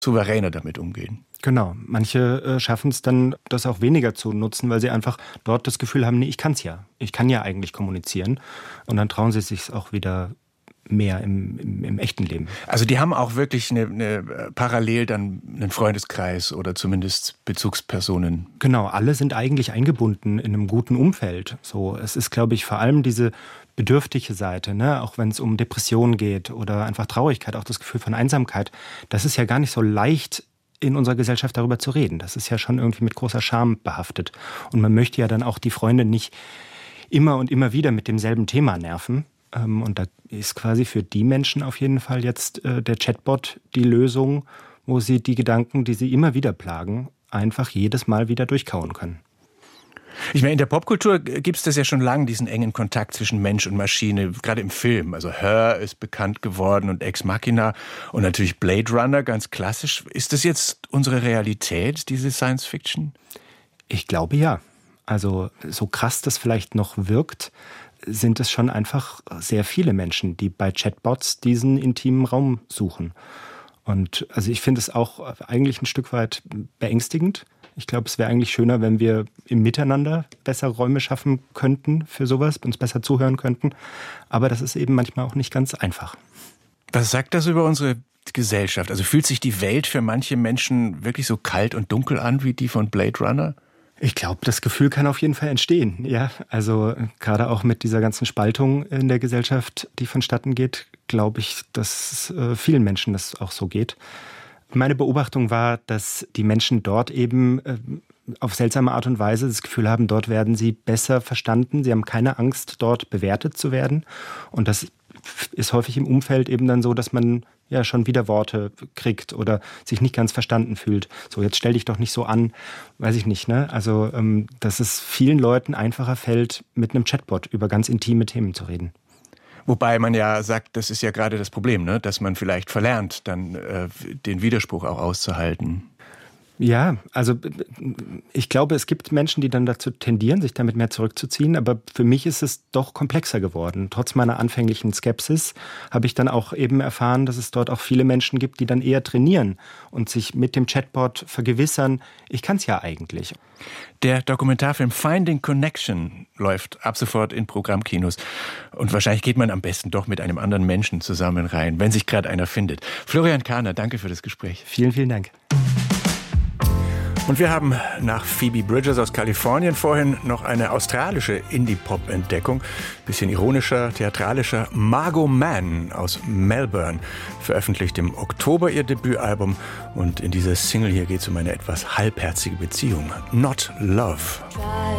souveräner damit umgehen. Genau, manche schaffen es dann, das auch weniger zu nutzen, weil sie einfach dort das Gefühl haben, nee, ich kann ja eigentlich kommunizieren. Und dann trauen sie sich auch wieder mehr im echten Leben. Also die haben auch wirklich eine parallel dann einen Freundeskreis oder zumindest Bezugspersonen. Genau, alle sind eigentlich eingebunden in einem guten Umfeld. So, es ist, glaube ich, vor allem diese bedürftige Seite, ne? Auch wenn es um Depressionen geht oder einfach Traurigkeit, auch das Gefühl von Einsamkeit. Das ist ja gar nicht so leicht in unserer Gesellschaft darüber zu reden. Das ist ja schon irgendwie mit großer Scham behaftet. Und man möchte ja dann auch die Freunde nicht immer und immer wieder mit demselben Thema nerven. Und da ist quasi für die Menschen auf jeden Fall jetzt der Chatbot die Lösung, wo sie die Gedanken, die sie immer wieder plagen, einfach jedes Mal wieder durchkauen können. Ich meine, in der Popkultur gibt es das ja schon lange, diesen engen Kontakt zwischen Mensch und Maschine, gerade im Film. Also Her ist bekannt geworden und Ex Machina und natürlich Blade Runner, ganz klassisch. Ist das jetzt unsere Realität, diese Science Fiction? Ich glaube ja. Also so krass das vielleicht noch wirkt, sind es schon einfach sehr viele Menschen, die bei Chatbots diesen intimen Raum suchen. Und also ich finde es auch eigentlich ein Stück weit beängstigend. Ich glaube, es wäre eigentlich schöner, wenn wir im Miteinander besser Räume schaffen könnten für sowas, uns besser zuhören könnten. Aber das ist eben manchmal auch nicht ganz einfach. Was sagt das über unsere Gesellschaft? Also fühlt sich die Welt für manche Menschen wirklich so kalt und dunkel an wie die von Blade Runner? Ich glaube, das Gefühl kann auf jeden Fall entstehen. Ja, also gerade auch mit dieser ganzen Spaltung in der Gesellschaft, die vonstatten geht, glaube ich, dass vielen Menschen das auch so geht. Meine Beobachtung war, dass die Menschen dort eben auf seltsame Art und Weise das Gefühl haben, dort werden sie besser verstanden. Sie haben keine Angst, dort bewertet zu werden. Und das ist häufig im Umfeld eben dann so, dass man ja schon wieder Worte kriegt oder sich nicht ganz verstanden fühlt. So, jetzt stell dich doch nicht so an, weiß ich nicht, ne? Also, dass es vielen Leuten einfacher fällt, mit einem Chatbot über ganz intime Themen zu reden. Wobei man ja sagt, das ist ja gerade das Problem, ne? Dass man vielleicht verlernt, dann den Widerspruch auch auszuhalten. Ja, also ich glaube, es gibt Menschen, die dann dazu tendieren, sich damit mehr zurückzuziehen. Aber für mich ist es doch komplexer geworden. Trotz meiner anfänglichen Skepsis habe ich dann auch eben erfahren, dass es dort auch viele Menschen gibt, die dann eher trainieren und sich mit dem Chatbot vergewissern, ich kann es ja eigentlich. Der Dokumentarfilm Finding Connection läuft ab sofort in Programmkinos. Und wahrscheinlich geht man am besten doch mit einem anderen Menschen zusammen rein, wenn sich gerade einer findet. Florian Kahner, danke für das Gespräch. Vielen, vielen Dank. Und wir haben nach Phoebe Bridgers aus Kalifornien vorhin noch eine australische Indie-Pop-Entdeckung. Bisschen ironischer, theatralischer. Margot Mann aus Melbourne veröffentlicht im Oktober ihr Debütalbum. Und in dieser Single hier geht es um eine etwas halbherzige Beziehung. Not Love.